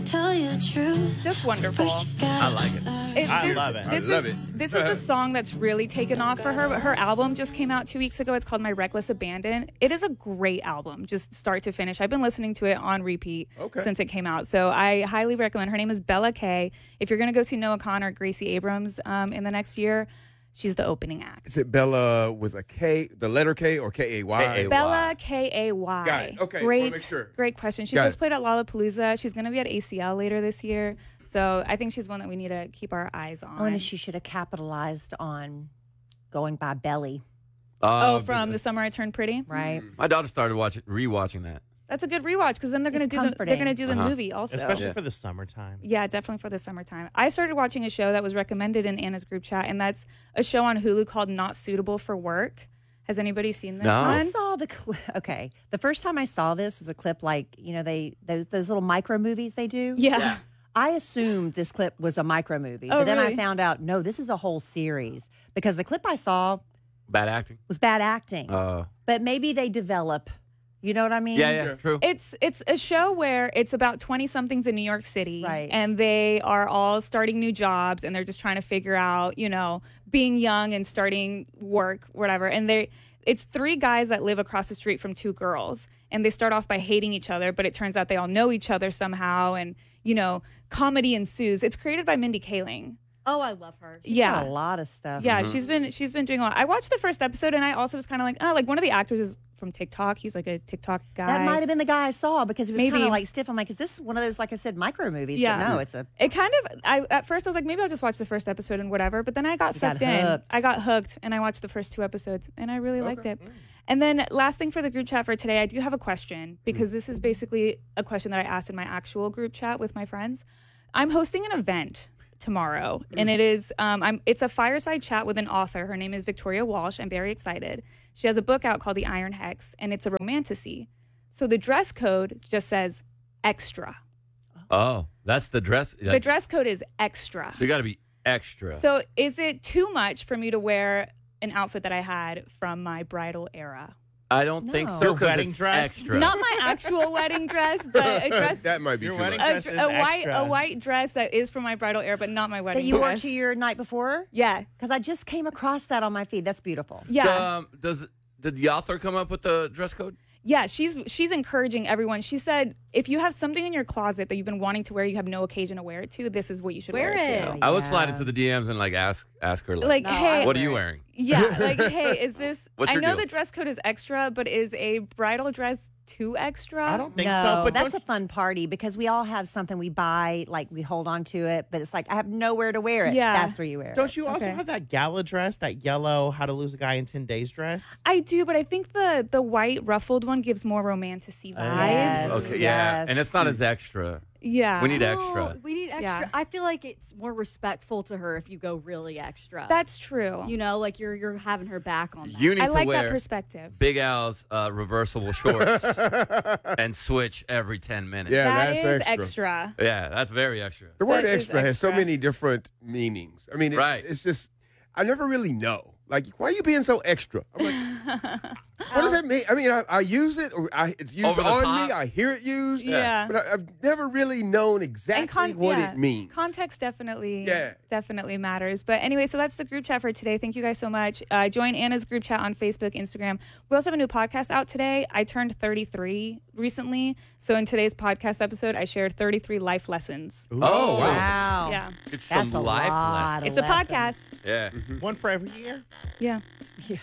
tell you the truth. Just wonderful. I like it. I love it. This is the song that's really taken off for her. Her album just came out 2 weeks ago. It's called My Reckless Abandon. It is a great album, just start to finish. I've been listening to it on repeat since it came out. So I highly recommend. Her name is Bella K. If you're going to go see Noah Kahan or Gracie Abrams in the next year, she's the opening act. Is it Bella with a K, the letter K, or K-A-Y? K-A-Y. Bella K-A-Y. Got it. Okay, Great, make sure. great question. She Got just it. played at Lollapalooza. She's going to be at ACL later this year. So I think she's one that we need to keep our eyes on. Oh, and she should have capitalized on going by Belly, From The Summer I Turned Pretty. right? My daughter started rewatching that. That's a good rewatch because then they're going to It's do comforting. the movie also. Especially for the summertime. Yeah, definitely for the summertime. I started watching a show that was recommended in Anna's group chat, and that's a show on Hulu called Not Suitable for Work. Has anybody seen this No. I one? saw the clip. Okay, the first time I saw this was a clip like those little micro movies they do. Yeah. I assumed this clip was a micro movie, Oh, but then I really? found out no, this is a whole series because the clip I saw Bad acting. was bad acting. But maybe they develop. You know what I mean? Yeah, true. It's a show where it's about 20-somethings in New York City, Right. and they are all starting new jobs, and they're just trying to figure out, being young and starting work, whatever. And it's 3 guys that live across the street from 2 girls, and they start off by hating each other, but it turns out they all know each other somehow, and comedy ensues. It's created by Mindy Kaling. Oh, I love her. Yeah, A lot of stuff. yeah, she's been doing a lot. I watched the first episode, and I also was kind of like one of the actors is from TikTok. He's like a TikTok guy. That might have been the guy I saw because it was Maybe. kind of like stiff. I'm like, is this one of those, like I said, micro movies? Yeah. But no, it's a. It kind of. At first I was like, maybe I'll just watch the first episode and whatever. But then I got sucked in. hooked. I got hooked, and I watched the first 2 episodes, and I really liked it. And then last thing for the group chat for today, I do have a question because this is basically a question that I asked in my actual group chat with my friends. I'm hosting an event tomorrow, and it is it's a fireside chat with an author. Her name is Victoria Walsh. I'm very excited. She has a book out called The Iron Hex, and it's a romantasy. So the dress code just says extra. Oh, that's the dress. The dress code is extra. So you got to be extra. So is it too much for me to wear an outfit that I had from my bridal era? I don't think so. Your 'cause wedding it's dress? extra. Not my actual wedding dress, but a dress. That might be Your too wedding much. dress is extra. A white dress that is from my bridal era, but not my wedding That you wore dress. to your night before? Yeah, Because I just came across that on my feed. That's beautiful. yeah. Did the author come up with the dress code? Yeah, she's encouraging everyone. She said, if you have something in your closet that you've been wanting to wear, you have no occasion to wear it to, this is what you should wear, Wear it it. to. I would slide into the DMs and ask her Like, No, hey, what are you wearing? yeah, like, hey, is this? What's I your know deal? the dress code is extra, but is a bridal dress too extra? I don't think no, so. But that's don't- a fun party because we all have something we buy, like we hold on to it, but it's like I have nowhere to wear it. Yeah. That's where you wear it. Don't you also Okay. have that gala dress, that yellow How to Lose a Guy in 10 Days dress? I do, but I think the white ruffled one gives more romantasy vibes. Yes. Okay, yeah. Yes. And it's not as extra. Yeah. We need No, extra. We need extra. Yeah. I feel like it's more respectful to her if you go really extra. That's true. like you're having her back on that. You need I to like wear that perspective. Big Al's reversible shorts and switch every 10 minutes. Yeah, That that's is extra. Yeah, that's very extra. The word That is extra has so extra. many different meanings. I mean, Right. it's just, I never really know. Like, why are you being so extra? I'm like, what does that mean? I mean, I use it, or it's used Over the on top. me. I hear it used. Yeah. But I've never really known exactly what it means. Context definitely Yeah. definitely matters. But anyway, so that's the group chat for today. Thank you guys so much. Join Anna's group chat on Facebook, Instagram. We also have a new podcast out today. I turned 33 recently. So in today's podcast episode, I shared 33 life lessons. Oh, wow. Wow. Yeah. It's some That's a life lot lessons. of It's a lessons. podcast. Yeah. One for every year? Yeah. Yeah.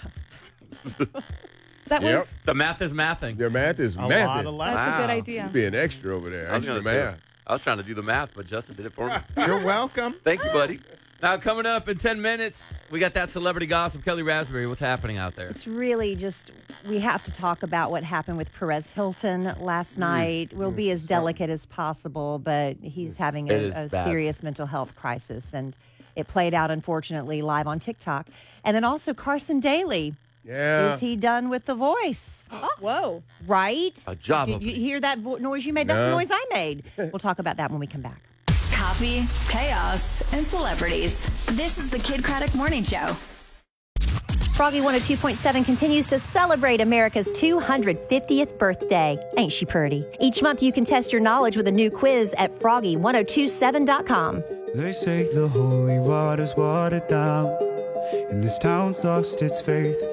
That Yep. was The math is mathing. Your math is A lot mathing. of that's lessons. a good Wow. idea. Be an extra over there. I was Extra gonna do- math. I was trying to do the math, but Justin did it for me. You're welcome. Thank you, buddy. Now, coming up in 10 minutes, we got that celebrity gossip. Kelly Raspberry, what's happening out there? It's really just, we have to talk about what happened with Perez Hilton last night. We'll be as delicate as possible, but he's having It is a bad. serious mental health crisis. And it played out, unfortunately, live on TikTok. And then also Carson Daly. Yeah. Is he done with The Voice? Whoa. Right? A job You opening. hear that noise you made? That's the No. noise I made. We'll talk about that when we come back. Coffee, chaos, and celebrities. This is the Kid Craddock Morning Show. Froggy 102.7 continues to celebrate America's 250th birthday. Ain't she pretty? Each month you can test your knowledge with a new quiz at froggy1027.com. They say the holy water's watered down, and this town's lost its faith.